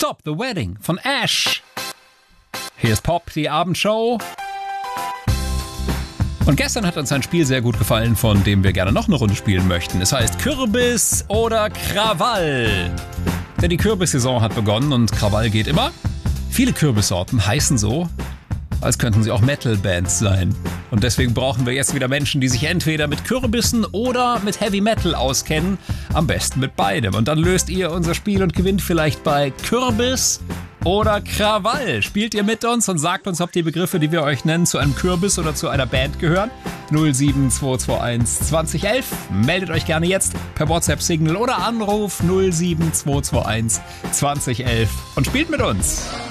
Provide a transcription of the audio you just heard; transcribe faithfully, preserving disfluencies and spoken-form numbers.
Stop the Wedding von Ash. Hier ist Pop, die Abendshow. Und gestern hat uns ein Spiel sehr gut gefallen, von dem wir gerne noch eine Runde spielen möchten. Es heißt Kürbis oder Krawall. Denn die Kürbissaison hat begonnen und Krawall geht immer. Viele Kürbissorten heißen so, als könnten sie auch Metal-Bands sein. Und deswegen brauchen wir jetzt wieder Menschen, die sich entweder mit Kürbissen oder mit Heavy Metal auskennen. Am besten mit beidem. Und dann löst ihr unser Spiel und gewinnt vielleicht bei Kürbis oder Krawall. Spielt ihr mit uns und sagt uns, ob die Begriffe, die wir euch nennen, zu einem Kürbis oder zu einer Band gehören. null sieben zwei zwei eins zwanzig elf. Meldet euch gerne jetzt per WhatsApp-Signal oder Anruf null sieben zwei zwei eins zwanzig elf und spielt mit uns.